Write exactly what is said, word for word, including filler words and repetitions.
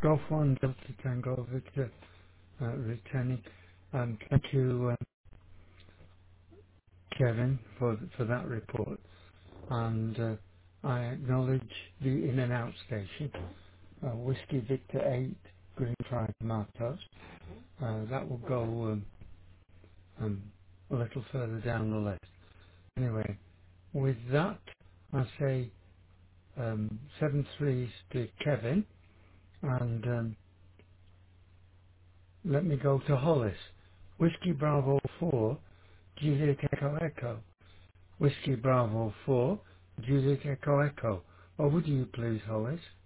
Golf one, Delta Tango, Victor, uh, returning. Um, thank you, uh, Kevin, for for that report. And uh, I acknowledge the in and out station. Uh, Whiskey Victor eight, Green Fried Tomatoes. Uh, that will go um, um, a little further down the list. Anyway, with that, I say um, seven threes to Kevin, and um, let me go to Hollis. Whiskey Bravo four, Juliet Echo Echo. Whiskey Bravo four, Juliet Echo Echo. Over to you, please, Hollis.